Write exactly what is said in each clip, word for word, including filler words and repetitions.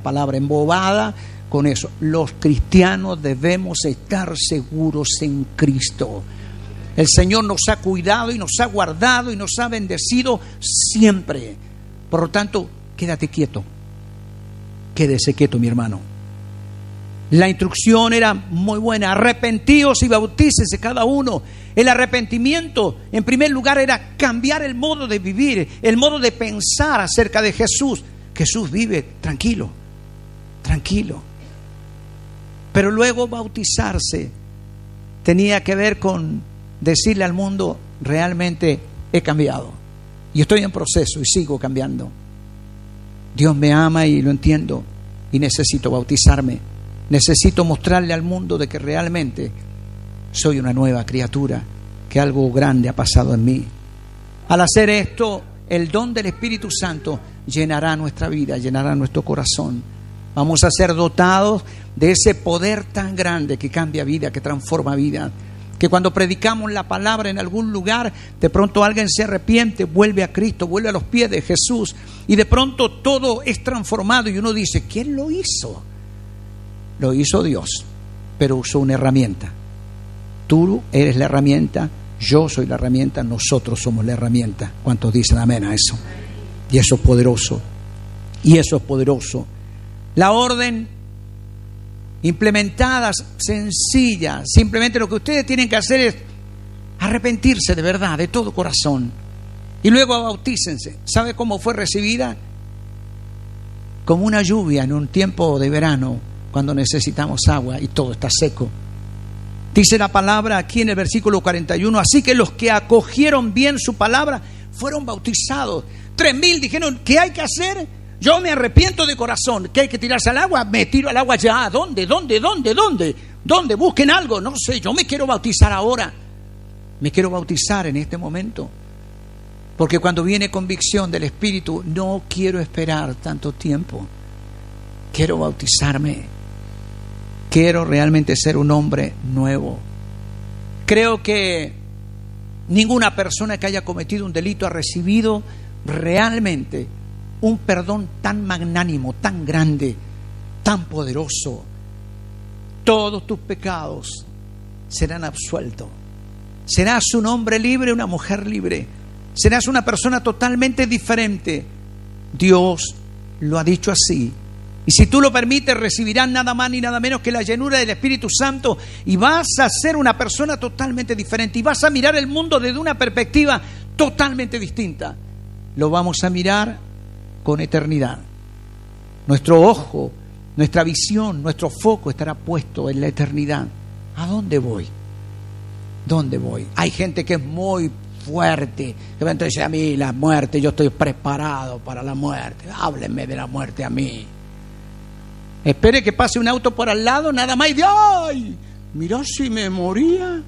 palabra embobada con eso. Los cristianos debemos estar seguros en Cristo. El Señor nos ha cuidado y nos ha guardado y nos ha bendecido siempre. Por lo tanto, quédate quieto. Quédese quieto, mi hermano. La instrucción era muy buena. Arrepentíos y bautícese cada uno. El arrepentimiento, en primer lugar, era cambiar el modo de vivir, el modo de pensar acerca de Jesús. Jesús vive tranquilo, tranquilo. Pero luego bautizarse tenía que ver con decirle al mundo: realmente he cambiado y estoy en proceso y sigo cambiando. Dios me ama y lo entiendo, y necesito bautizarme. Necesito mostrarle al mundo de que realmente soy una nueva criatura, que algo grande ha pasado en mí. Al hacer esto, el don del Espíritu Santo llenará nuestra vida, llenará nuestro corazón. Vamos a ser dotados de ese poder tan grande que cambia vida, que transforma vida. Que cuando predicamos la palabra en algún lugar, de pronto alguien se arrepiente, vuelve a Cristo, vuelve a los pies de Jesús, y de pronto todo es transformado y uno dice: ¿quién lo hizo? Lo hizo Dios, pero usó una herramienta. Tú eres la herramienta, yo soy la herramienta, nosotros somos la herramienta. ¿Cuántos dicen amén a eso? Y eso es poderoso, y eso es poderoso. La orden implementada, sencilla. Simplemente lo que ustedes tienen que hacer es arrepentirse de verdad, de todo corazón, y luego bautícense. ¿Sabe cómo fue recibida? Como una lluvia en un tiempo de verano, cuando necesitamos agua y todo está seco. Dice la palabra aquí en el versículo cuarenta y uno: así que los que acogieron bien su palabra fueron bautizados. Tres mil dijeron: ¿qué hay que hacer? Yo me arrepiento de corazón. ¿Qué hay que tirarse al agua? Me tiro al agua ya. ¿Dónde? ¿Dónde? ¿Dónde? ¿Dónde? ¿Dónde? Busquen algo. No sé, yo me quiero bautizar ahora. Me quiero bautizar en este momento. Porque cuando viene convicción del Espíritu, no quiero esperar tanto tiempo. Quiero bautizarme. Quiero realmente ser un hombre nuevo. Creo que ninguna persona que haya cometido un delito ha recibido realmente un perdón tan magnánimo, tan grande, tan poderoso. Todos tus pecados serán absueltos. Serás un hombre libre, una mujer libre. Serás una persona totalmente diferente. Dios lo ha dicho así. Y si tú lo permites, recibirás nada más ni nada menos que la llenura del Espíritu Santo, y vas a ser una persona totalmente diferente, y vas a mirar el mundo desde una perspectiva totalmente distinta. Lo vamos a mirar con eternidad. Nuestro ojo, nuestra visión, nuestro foco estará puesto en la eternidad. ¿A dónde voy? ¿Dónde voy? Hay gente que es muy fuerte, que va a decir: a mí la muerte, yo estoy preparado para la muerte. Háblenme de la muerte a mí. Espere que pase un auto por al lado, nada más, y de ¡ay! Mirá si me moría.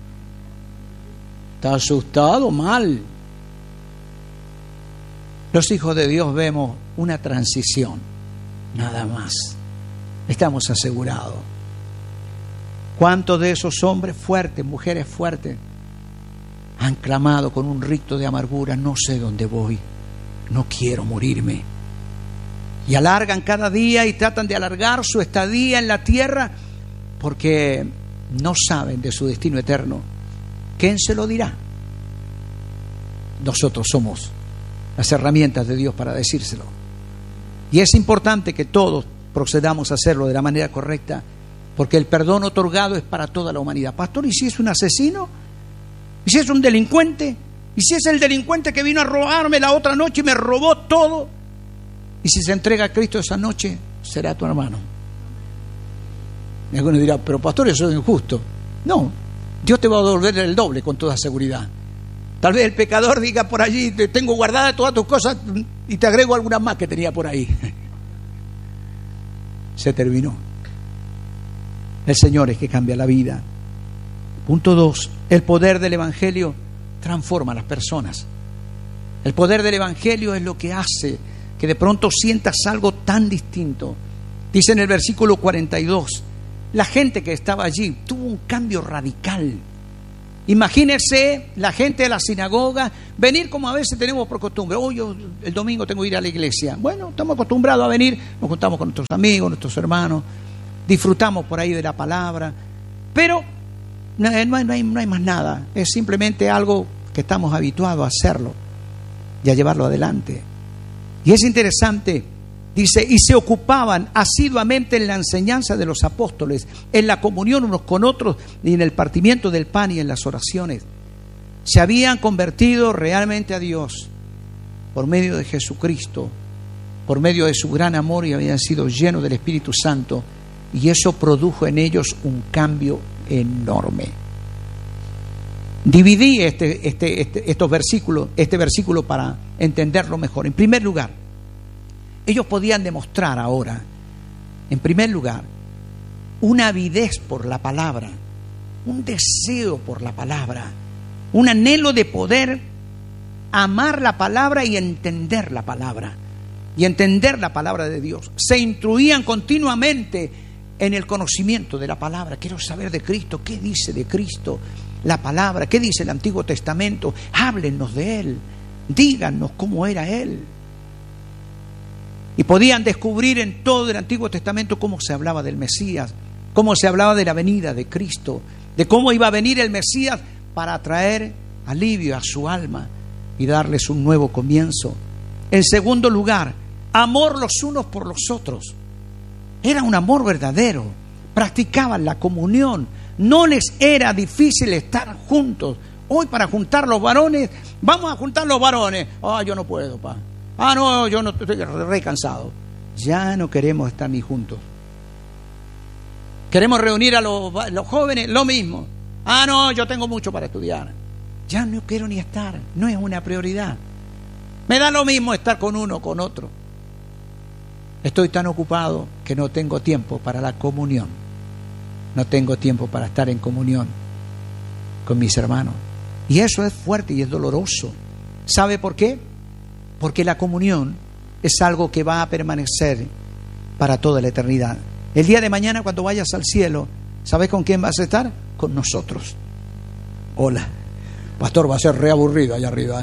Está asustado, mal. Los hijos de Dios vemos una transición, nada más. Estamos asegurados. ¿Cuántos de esos hombres fuertes, mujeres fuertes, han clamado con un rito de amargura: no sé dónde voy, no quiero morirme? Y alargan cada día y tratan de alargar su estadía en la tierra porque no saben de su destino eterno. ¿Quién se lo dirá? Nosotros somos las herramientas de Dios para decírselo. Y es importante que todos procedamos a hacerlo de la manera correcta, porque el perdón otorgado es para toda la humanidad. Pastor, ¿y si es un asesino? ¿Y si es un delincuente? ¿Y si es el delincuente que vino a robarme la otra noche y me robó todo? Y si se entrega a Cristo esa noche, será tu hermano. Y alguno dirá: pero pastor, eso es injusto. No, Dios te va a devolver el doble con toda seguridad. Tal vez el pecador diga por allí: te tengo guardadas todas tus cosas y te agrego algunas más que tenía por ahí. Se terminó. El Señor es que cambia la vida. Punto dos: el poder del Evangelio transforma a las personas. El poder del Evangelio es lo que hace que de pronto sientas algo tan distinto. Dice en el versículo cuarenta y dos: la gente que estaba allí tuvo un cambio radical. Imagínense la gente de la sinagoga, venir como a veces tenemos por costumbre. Hoy yo el domingo tengo que ir a la iglesia. Bueno, estamos acostumbrados a venir, nos juntamos con nuestros amigos, nuestros hermanos, disfrutamos por ahí de la palabra, pero no hay, no hay, no hay más nada. Es simplemente algo que estamos habituados a hacerlo y a llevarlo adelante. Y es interesante, dice, y se ocupaban asiduamente en la enseñanza de los apóstoles, en la comunión unos con otros y en el partimiento del pan y en las oraciones. Se habían convertido realmente a Dios por medio de Jesucristo, por medio de su gran amor, y habían sido llenos del Espíritu Santo, y eso produjo en ellos un cambio enorme. Dividí este, este, este, estos versículos, este versículo para entenderlo mejor. En primer lugar, ellos podían demostrar ahora, en primer lugar, una avidez por la palabra, un deseo por la palabra, un anhelo de poder amar la palabra y entender la palabra, y entender la palabra de Dios. Se instruían continuamente en el conocimiento de la palabra. Quiero saber de Cristo, qué dice de Cristo la palabra, qué dice el Antiguo Testamento. Háblennos de Él, díganos cómo era Él. Y podían descubrir en todo el Antiguo Testamento cómo se hablaba del Mesías, cómo se hablaba de la venida de Cristo, de cómo iba a venir el Mesías para traer alivio a su alma y darles un nuevo comienzo. En segundo lugar, amor los unos por los otros. Era un amor verdadero. Practicaban la comunión. No les era difícil estar juntos. Hoy para juntar los varones, vamos a juntar los varones. Ah, yo no puedo, pa. Ah, no, yo no estoy re cansado. Ya no queremos estar ni juntos. Queremos reunir a los, los jóvenes, lo mismo. Ah, no, yo tengo mucho para estudiar. Ya no quiero ni estar, no es una prioridad. Me da lo mismo estar con uno o con otro. Estoy tan ocupado que no tengo tiempo para la comunión. No tengo tiempo para estar en comunión con mis hermanos. Y eso es fuerte y es doloroso. ¿Sabe por qué? Porque la comunión es algo que va a permanecer para toda la eternidad. El día de mañana, cuando vayas al cielo, ¿sabes con quién vas a estar? Con nosotros. Hola. Pastor, va a ser reaburrido allá arriba, ¿eh?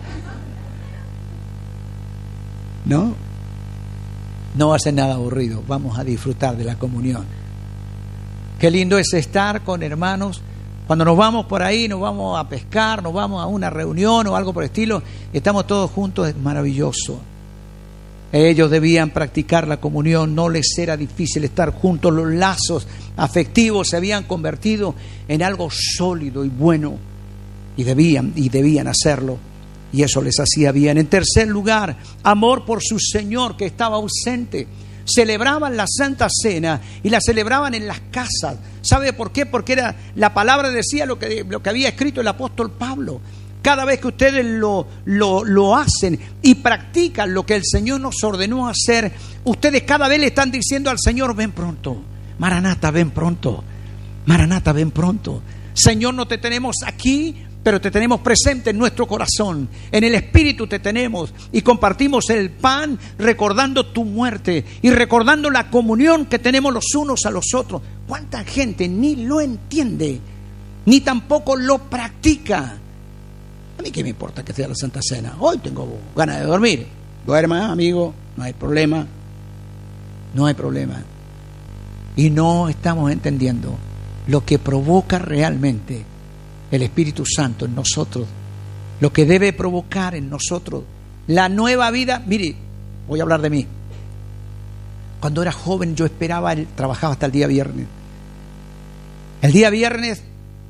¿No? No va a ser nada aburrido. Vamos a disfrutar de la comunión. Qué lindo es estar con hermanos. Cuando nos vamos por ahí, nos vamos a pescar, nos vamos a una reunión o algo por el estilo, estamos todos juntos, es maravilloso. Ellos debían practicar la comunión, no les era difícil estar juntos, los lazos afectivos se habían convertido en algo sólido y bueno, y debían, y debían hacerlo, y eso les hacía bien. En tercer lugar, amor por su Señor que estaba ausente. Celebraban la Santa Cena y la celebraban en las casas. ¿Sabe por qué? Porque era, la palabra decía lo que, lo que había escrito el apóstol Pablo. Cada vez que ustedes lo, lo, lo hacen y practican lo que el Señor nos ordenó hacer, ustedes cada vez le están diciendo al Señor: ven pronto, Maranata, ven pronto, Maranata, ven pronto. Señor, no te tenemos aquí, pero te tenemos presente en nuestro corazón. En el Espíritu te tenemos y compartimos el pan recordando tu muerte y recordando la comunión que tenemos los unos a los otros. ¿Cuánta gente ni lo entiende, ni tampoco lo practica? A mí qué me importa que sea la Santa Cena. Hoy tengo ganas de dormir. Duerma, amigo, no hay problema. No hay problema. Y no estamos entendiendo lo que provoca realmente el Espíritu Santo en nosotros, lo que debe provocar en nosotros la nueva vida. Mire, voy a hablar de mí. Cuando era joven yo esperaba, el, trabajaba hasta el día viernes. El día viernes,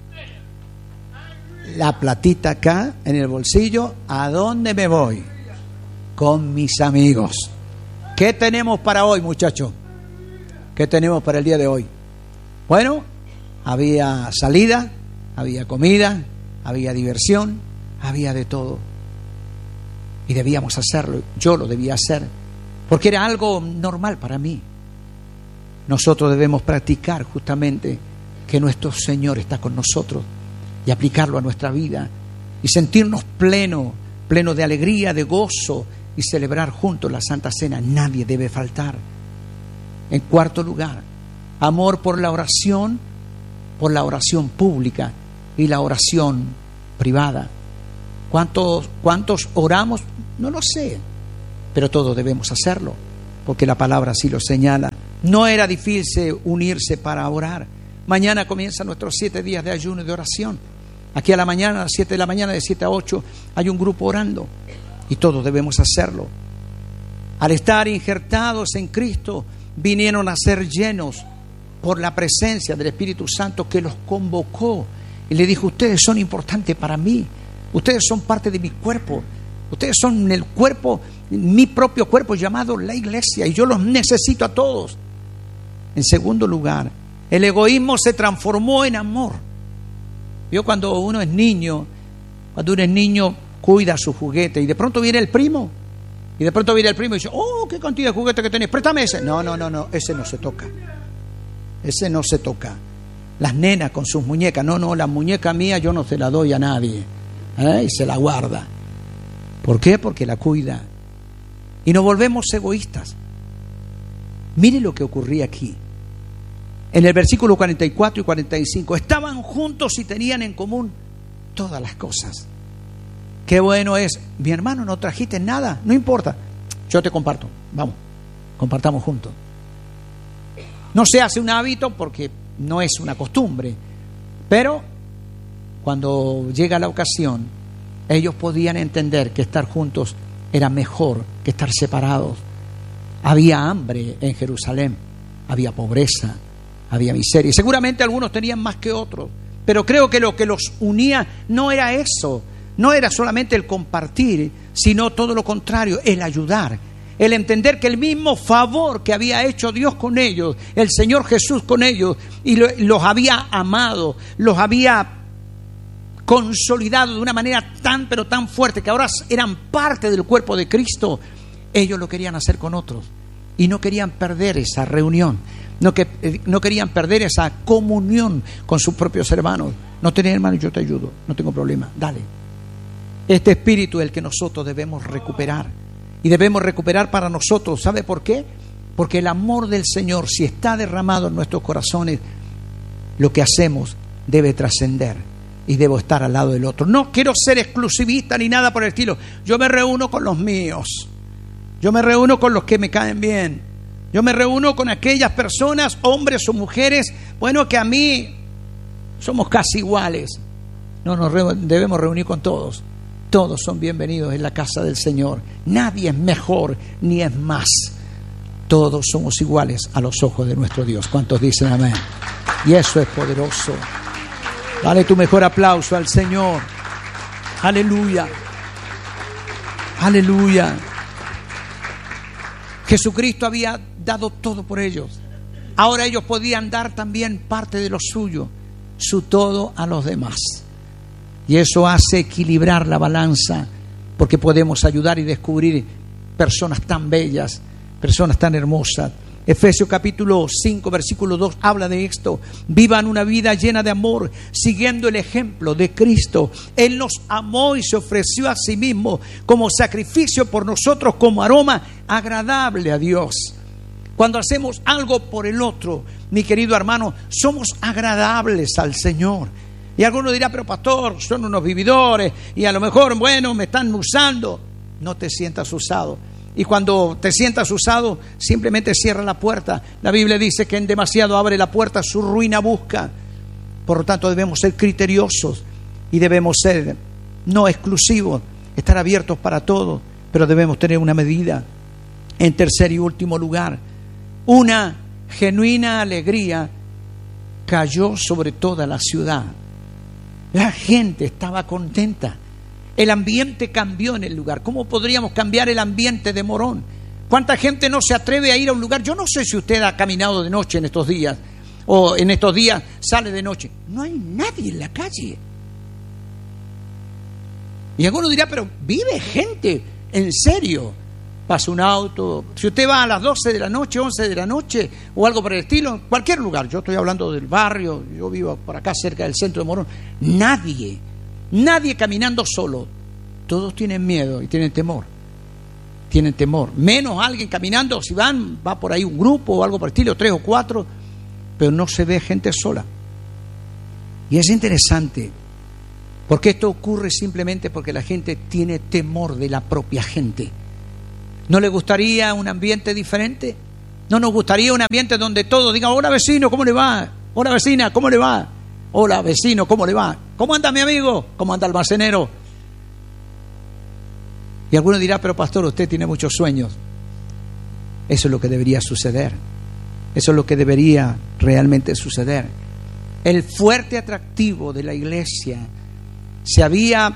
la platita acá en el bolsillo. ¿A dónde me voy? Con mis amigos. ¿Qué tenemos para hoy, muchachos? ¿Qué tenemos para el día de hoy? Bueno, había salida, había comida, había diversión, había de todo. Y debíamos hacerlo. Yo lo debía hacer, porque era algo normal para mí. Nosotros debemos practicar justamente que nuestro Señor está con nosotros y aplicarlo a nuestra vida y sentirnos pleno, pleno de alegría, de gozo, y celebrar juntos la Santa Cena. Nadie debe faltar. En cuarto lugar, amor por la oración, por la oración pública. y la oración privada. ¿Cuántos, cuántos oramos? No lo sé, pero todos debemos hacerlo, porque la palabra así lo señala. No era difícil unirse para orar. Mañana comienzan nuestros siete días de ayuno y de oración. Aquí a la mañana, a las siete de la mañana, de siete a ocho, hay un grupo orando, y todos debemos hacerlo. Al estar injertados en Cristo, vinieron a ser llenos por la presencia del Espíritu Santo, que los convocó y le dijo: ustedes son importantes para mí, ustedes son parte de mi cuerpo, ustedes son el cuerpo, mi propio cuerpo llamado la iglesia, y yo los necesito a todos. En segundo lugar, el egoísmo se transformó en amor. Yo, cuando uno es niño, cuando uno es niño, cuida su juguete, y de pronto viene el primo, y de pronto viene el primo y dice: oh, qué cantidad de juguetes que tenés, préstame ese. No, no, no, no, ese no se toca. Ese no se toca. Las nenas con sus muñecas: no, no, la muñeca mía yo no se la doy a nadie, ¿eh? Y se la guarda. ¿Por qué? Porque la cuida. Y nos volvemos egoístas. Mire lo que ocurría aquí. En el versículo cuarenta y cuatro y cuarenta y cinco, estaban juntos y tenían en común todas las cosas. Qué bueno es: mi hermano, no trajiste nada, no importa, yo te comparto, vamos, compartamos juntos. No se hace un hábito porque no es una costumbre, pero cuando llega la ocasión, ellos podían entender que estar juntos era mejor que estar separados. Había hambre en Jerusalén, había pobreza, había miseria, y seguramente algunos tenían más que otros, pero creo que lo que los unía no era eso, no era solamente el compartir, sino todo lo contrario, el ayudar, el entender que el mismo favor que había hecho Dios con ellos, el Señor Jesús con ellos, y lo, los había amado, los había consolidado de una manera tan pero tan fuerte que ahora eran parte del cuerpo de Cristo. Ellos lo querían hacer con otros y no querían perder esa reunión, no, que, no querían perder esa comunión con sus propios hermanos. No tenés hermano, yo te ayudo, no tengo problema, dale. Este espíritu es el que nosotros debemos recuperar, y debemos recuperar para nosotros. ¿Sabe por qué? Porque el amor del Señor, si está derramado en nuestros corazones, lo que hacemos debe trascender y debo estar al lado del otro. No quiero ser exclusivista ni nada por el estilo. Yo me reúno con los míos, yo me reúno con los que me caen bien, yo me reúno con aquellas personas, hombres o mujeres, bueno, que a mí somos casi iguales. No nos re- debemos reunir con todos. Todos son bienvenidos en la casa del Señor. Nadie es mejor ni es más. Todos somos iguales a los ojos de nuestro Dios. ¿Cuántos dicen amén? Y eso es poderoso. Dale tu mejor aplauso al Señor. Aleluya. Aleluya. Jesucristo había dado todo por ellos. Ahora ellos podían dar también parte de lo suyo, su todo a los demás. Y eso hace equilibrar la balanza, porque podemos ayudar y descubrir personas tan bellas, personas tan hermosas. Efesios capítulo cinco, versículo dos habla de esto: vivan una vida llena de amor, siguiendo el ejemplo de Cristo. Él nos amó y se ofreció a sí mismo como sacrificio por nosotros, como aroma agradable a Dios. Cuando hacemos algo por el otro, mi querido hermano, somos agradables al Señor. Y alguno dirá: pero pastor, son unos vividores y a lo mejor, bueno, me están usando. No te sientas usado. Y cuando te sientas usado, simplemente cierra la puerta. La Biblia dice que en demasiado abre la puerta, su ruina busca. Por lo tanto, debemos ser criteriosos y debemos ser no exclusivos, estar abiertos para todo, pero debemos tener una medida. En tercer y último lugar, una genuina alegría cayó sobre toda la ciudad. La gente estaba contenta. El ambiente cambió en el lugar. ¿Cómo podríamos cambiar el ambiente de Morón? ¿Cuánta gente no se atreve a ir a un lugar? Yo no sé si usted ha caminado de noche en estos días, o en estos días sale de noche. No hay nadie en la calle. Y alguno dirá: pero vive gente, en serio. Pasa un auto. Si usted va a las doce de la noche, once de la noche, o algo por el estilo, en cualquier lugar. Yo estoy hablando del barrio, yo vivo por acá cerca del centro de Morón. Nadie, nadie caminando solo. Todos tienen miedo y tienen temor. Tienen temor. Menos alguien caminando, si van, va por ahí un grupo o algo por el estilo, tres o cuatro, pero no se ve gente sola. Y es interesante Porque esto ocurre simplemente porque la gente tiene temor de la propia gente. ¿No le gustaría un ambiente diferente? ¿No nos gustaría un ambiente donde todos digan, hola vecino, ¿cómo le va? Hola vecina, ¿cómo le va? Hola vecino, ¿cómo le va? ¿Cómo anda mi amigo? ¿Cómo anda almacenero? Y alguno dirá, pero pastor, usted tiene muchos sueños. Eso es lo que debería suceder. Eso es lo que debería realmente suceder. El fuerte atractivo de la iglesia se había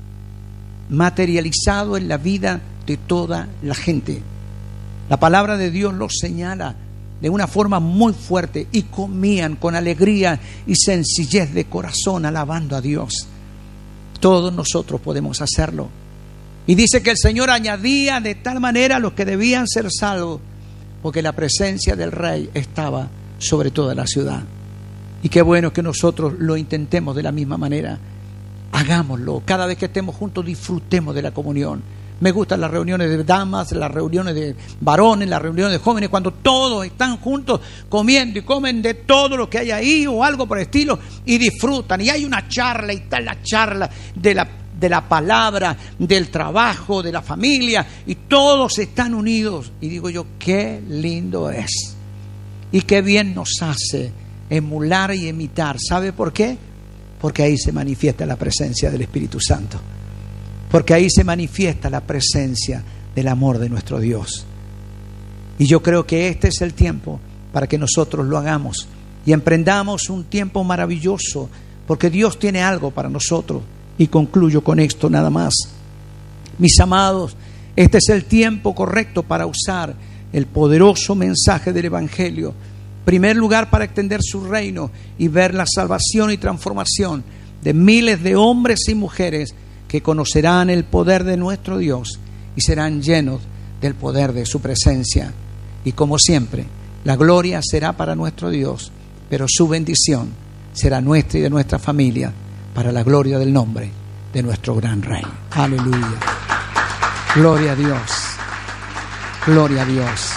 materializado en la vida de toda la gente. La palabra de Dios lo señala de una forma muy fuerte, y comían con alegría y sencillez de corazón alabando a Dios. Todos nosotros podemos hacerlo. Y dice que el Señor añadía de tal manera a los que debían ser salvos, porque la presencia del Rey estaba sobre toda la ciudad. Y qué bueno que nosotros lo intentemos de la misma manera. Hagámoslo. Cada vez que estemos juntos, disfrutemos de la comunión. Me gustan las reuniones de damas, las reuniones de varones, las reuniones de jóvenes, cuando todos están juntos comiendo y comen de todo lo que hay ahí o algo por el estilo y disfrutan. Y hay una charla y está la charla de la, de la palabra, del trabajo, de la familia, y todos están unidos. Y digo yo, qué lindo es. Y qué bien nos hace emular y imitar. ¿Sabe por qué? Porque ahí se manifiesta la presencia del Espíritu Santo. Porque ahí se manifiesta la presencia del amor de nuestro Dios. Y yo creo que este es el tiempo para que nosotros lo hagamos y emprendamos un tiempo maravilloso, porque Dios tiene algo para nosotros. Y concluyo con esto nada más. Mis amados, este es el tiempo correcto para usar el poderoso mensaje del Evangelio. En primer lugar, para extender su reino y ver la salvación y transformación de miles de hombres y mujeres que conocerán el poder de nuestro Dios y serán llenos del poder de su presencia. Y como siempre, la gloria será para nuestro Dios, pero su bendición será nuestra y de nuestra familia, para la gloria del nombre de nuestro gran Rey. Aleluya. Gloria a Dios. Gloria a Dios.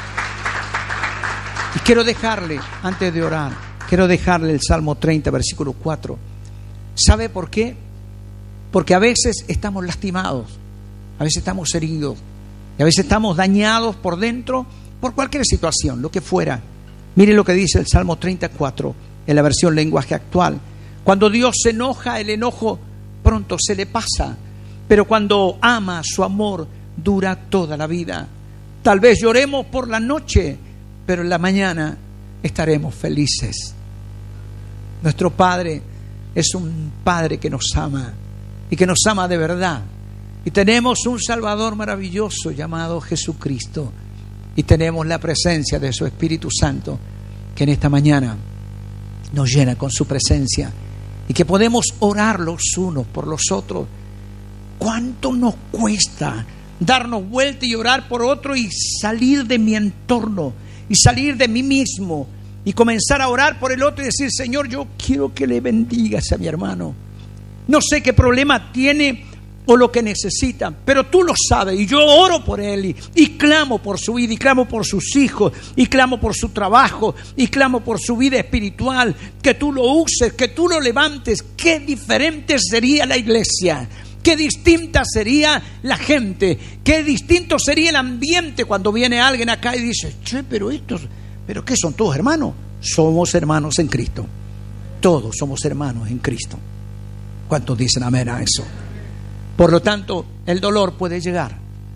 Y quiero dejarle, antes de orar, quiero dejarle el Salmo treinta, versículo cuatro. ¿Sabe por qué? Porque a veces estamos lastimados, a veces estamos heridos, y a veces estamos dañados por dentro por cualquier situación, lo que fuera. Mire lo que dice el Salmo treinta y cuatro en la versión lenguaje actual. Cuando Dios se enoja, el enojo pronto se le pasa, pero cuando ama, su amor dura toda la vida. Tal vez lloremos por la noche, pero en la mañana estaremos felices. Nuestro Padre es un Padre que nos ama y que nos ama de verdad. Y tenemos un Salvador maravilloso llamado Jesucristo. Y tenemos la presencia de su Espíritu Santo, que en esta mañana nos llena con su presencia. Y que podemos orar los unos por los otros. ¿Cuánto nos cuesta darnos vuelta y orar por otro y salir de mi entorno y salir de mí mismo y comenzar a orar por el otro y decir, Señor, yo quiero que le bendigas a mi hermano? No sé qué problema tiene o lo que necesita, pero tú lo sabes, y yo oro por él y, y clamo por su vida, y clamo por sus hijos, y clamo por su trabajo, y clamo por su vida espiritual. Que tú lo uses, que tú lo levantes. Qué diferente sería la iglesia, qué distinta sería la gente, qué distinto sería el ambiente cuando viene alguien acá y dice, che, pero estos, pero ¿qué son todos hermanos? Somos hermanos en Cristo. Todos somos hermanos en Cristo. ¿Cuántos dicen amén a eso? Por lo tanto, el dolor puede llegar.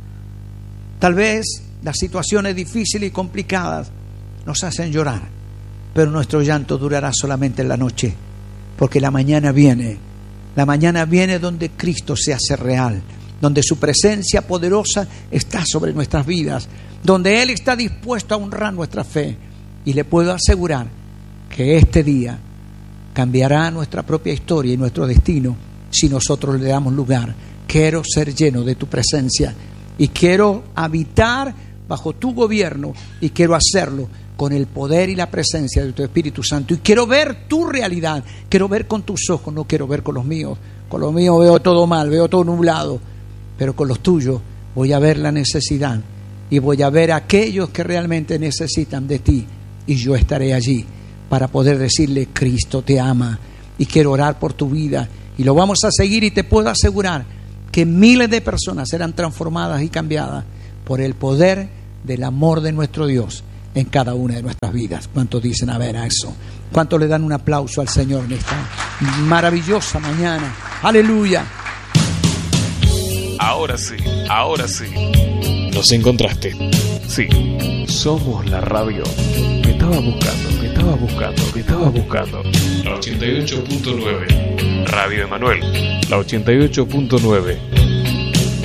Tal vez las situaciones difíciles y complicadas nos hacen llorar, pero nuestro llanto durará solamente en la noche, porque la mañana viene. La mañana viene donde Cristo se hace real, donde su presencia poderosa está sobre nuestras vidas, donde Él está dispuesto a honrar nuestra fe. Y le puedo asegurar que este día cambiará nuestra propia historia y nuestro destino si nosotros le damos lugar. Quiero ser lleno de tu presencia y quiero habitar bajo tu gobierno, y quiero hacerlo con el poder y la presencia de tu Espíritu Santo, y quiero ver tu realidad, quiero ver con tus ojos, no quiero ver con los míos. Con los míos veo todo mal, veo todo nublado, pero con los tuyos voy a ver la necesidad y voy a ver a aquellos que realmente necesitan de ti, y yo estaré allí para poder decirle, Cristo te ama y quiero orar por tu vida Y lo vamos a seguir y te puedo asegurar que miles de personas serán transformadas y cambiadas por el poder del amor de nuestro Dios en cada una de nuestras vidas. ¿Cuántos dicen a ver a eso? ¿Cuántos le dan un aplauso al Señor en esta maravillosa mañana? ¡Aleluya! Ahora sí, ahora sí. Nos encontraste. Sí, somos la radio que estaba buscando, que estaba buscando, que estaba buscando. La ochenta y ocho punto nueve. Radio Emanuel. La ochenta y ocho punto nueve.